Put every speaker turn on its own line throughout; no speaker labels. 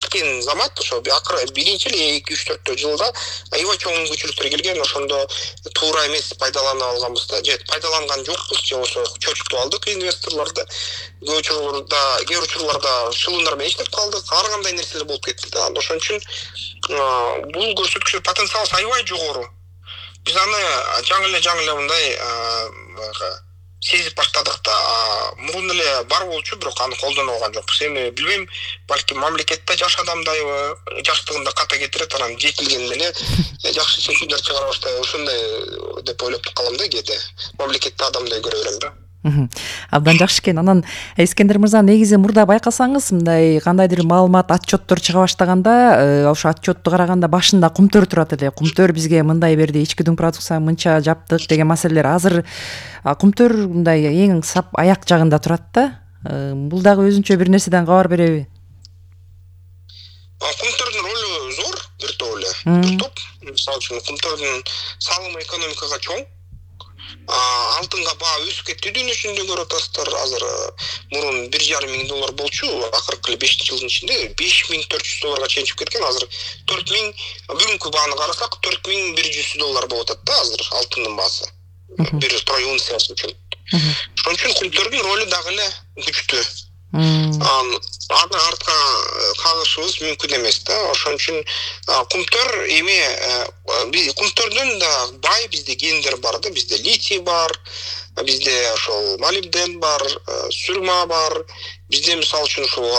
жеткен замат ошо биринчи эле 2-3-4 жылда аябай чоң мүмкүнчүлүктөр келген. Ошондо туура эмес пайдалана алганбыз да, же пайдаланган жокпуз, же болбосо чочутуп алдык инвесторлорду. Кээ учурларда шылуундар менен иштеп калдык. Ар кандай нерселер болуп кетти да. Ошон үчүн бул көрсөткүчтөр потенциалы аябай жогору. Биз аны жаңы эле мындай сезип баштадык да. Мурун эле бар болчу, бирок аны колдоно алган жокпуз. Эми билбейм, балки мамлекетте жаш адамдайбы, жаштыгында ката кетирет, анан жетилгенде эле жакшы чечимдер чыгара баштайбы. Ошондой деп ойлоп калам да кээде. Мамлекетте адамдай көрө берем да.
Абдан жакшы экен. Анан Искендер мырза, негизи мурда байкасаңыз, мындай кандайдыр маалымат, отчеттор чыга баштаганда, ошо отчетту караганда башында кумтөр турат эле. Кумтөр бизге мындай берди, ички дүң продукцияны мынча жаптык деген маселелер. Азыр кумтөр мындай эң сап аяк жагында турат да. Бул дагы өзүнчө бир нерседен кабар береби?
Кумтөрдүн ролу зор, бир топ эле. Бир топ. Мисалы үчүн кумтөрдүн салымы экономикага чоң. Алтынга баа өсүп кетти дүйнө жүзүндө көрүп атасыздар. Азыр мурун $1,500 болчу, акыркы 5-жылдын ичинде $5,400 чейин чыгып кеткен. Азыр 4,000, бүгүнкү бааны карасак $4,100 болуп атат да азыр алтындын баасы. Бир трой унциясы үчүн. Ошон үчүн кумтөрдүн ролу дагы эле күчтүү. Аны артка кагышыбыз мүмкүн эмес да. Ошон үчүн кумтөр эми кумтөрдүн да бай бизде гендер бар да. Бизде литий бар, бизде ошол молибден бар, сүрма бар. Бизде мисалы үчүн ошол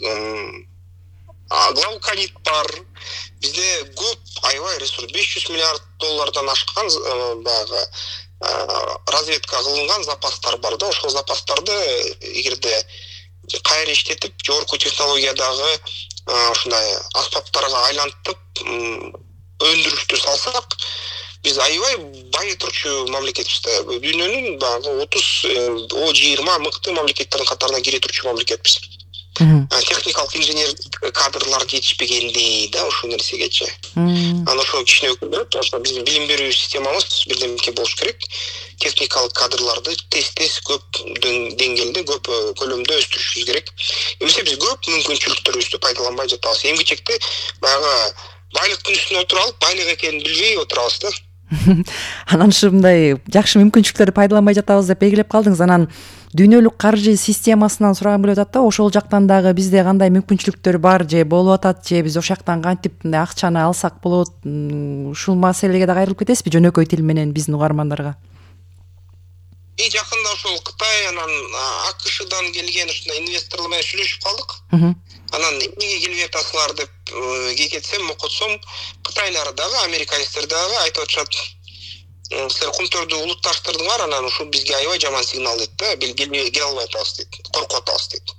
глауконит бар. Бизде көп аябай ресурс, $500 миллиард ашкан баягы разведка кылынган запастар бар да. Ошол запастарды эгерде кайра иштетип, жогорку технологиядагы ушундай аспаптарга айлантып өндүрүштү салсак, биз аябай бай турчу мамлекетпиз да. Дүйнөнүн баягы 30-20 мыкты мамлекеттердин катарына кире турчу мамлекетпиз. Техникалык инженер кадрлар жетишпегендей да ушул нерсегечи. Аны ошо кичине өкүнөт. Ошо биздин билим берүү системабыз бирдемке болуш керек. Техникалык кадрларды тез көп деңгээлде, көп көлөмдө өстүрүшүбүз керек. Эмесе биз көп мүмкүнчүлүктөрүбүздү пайдаланбай жатабыз. Эми чекте баягы байлыктын үстүнө отуруп алып, байлык экенин билбей отурабыз да.
Анан ушундай жакшы мүмкүнчүлүктөрдү пайдаланбай жатабыз деп белгилеп калдыңыз. Анан дүйнөлүк каржы системасынан сурагым келип атат да, ошол жактан дагы бизде кандай мүмкүнчүлүктөр бар, же болуп атат, же биз ошол жактан кантип мындай акчаны алсак болот? Ушул маселеге дагы кайрылып кетесизби жөнөкөй тил менен биздин угармандарга?
Жакында ошол Кытай анан АКШдан келген ушундай инвесторлор менен сүйлөшүп калдык. Анан эмнеге келбей атасыңар деп кекетсем, окутсом, Кытайлар дагы, америкаликтер дагы айтып атышат. Силер кумтөрдү улутташтырдыңар, анан ушул бизге аябай жаман сигнал дейт да. Келе албай атабыз дейт, коркуп атабыз дейт.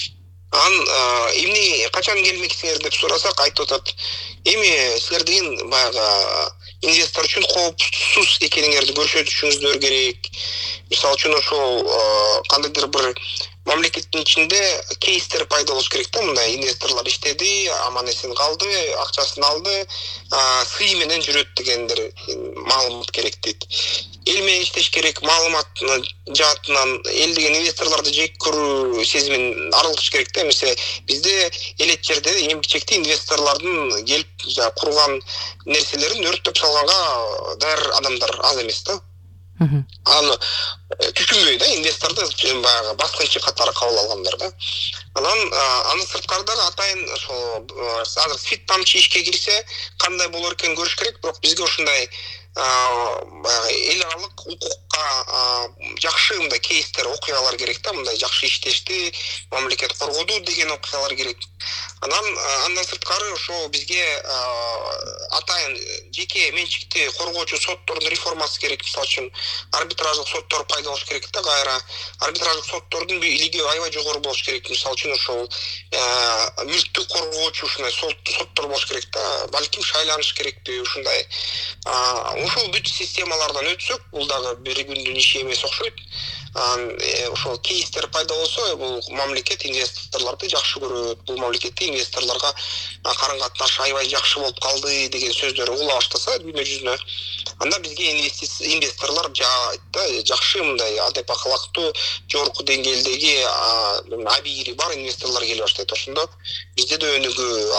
Эмне качан келмексиңер деп сурасак, айтып атат. Эми силер деген баягы инвестор үчүн коопсуз экениңерди көрсөтүшүңүздөр керек. Мисалы үчүн ошол кандайдыр бир мамлекеттин ичинде кейстер пайда болуш керек да. Мындай инвесторлор иштеди, аман эсен калды, акчасын алды, сый менен жүрөт дегендер маалымат керек дейт. Эл менен иштеш керек, маалымат жаатынан эл деген инвесторлорду жек көрүү сезимин арылтыш керек да. Эмесе бизде элет жерде эми чекте инвесторлордун келип курган нерселерин өрттөп салганга даяр адамдар аз эмес да. Аны түшүнбөй да, инвесторду баягы баскынчы катары кабыл алгандар да. Анан аны сырткардагы атайын ошол азыр свит тамчы ишке кирсе кандай болор экен көрүш керек, бирок бизге ушундай эл аралык укукка жакшы мындай кейстер, окуялар керек да. Мындай жакшы иштешти, мамлекет коргоду деген окуялар керек. Андан сырткары ошо бизге атайын жеке менчикти коргоочу соттордун реформасы керек. Мисалы үчүн арбитраждык соттор пайда болуш керек да. Кайра арбитраждык соттордун бийлиги аябай жогору болуш керек. Мисалы үчүн ошол мүлктү коргоочу ушундай соттор болуш керек да. Балким шайланыш керекпи ушундай. Ушул бүт системалардан өтсөк, бул дагы бир күндүн иши эмес окшойт. Ошол кейстер пайда болсо, бул мамлекет инвесторлорду жакшы көрөт. Бул мамлекетте инвесторлорго карым-катнаш аябай жакшы болуп калды деген сөздөр угула баштаса дүйнө жүзүнө, анда бизге инвесторлор жакшы мындай адеп акылактуу, жогорку деңгээлдеги абийири бар инвесторлор келе баштайт. Ошондо бизде да өнүгүү